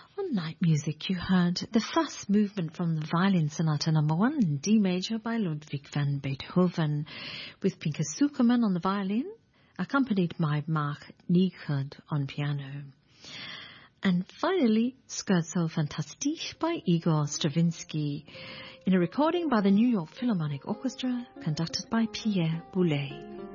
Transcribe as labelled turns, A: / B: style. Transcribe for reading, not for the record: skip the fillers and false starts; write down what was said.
A: On Night Music, you heard the first movement from the Violin Sonata No. 1 in D major by Ludwig van Beethoven, with Pinkas Zukerman on the violin, accompanied by Mark Niekert on piano. And finally, Scherzo Fantastique by Igor Stravinsky, in a recording by the New York Philharmonic Orchestra, conducted by Pierre Boulez.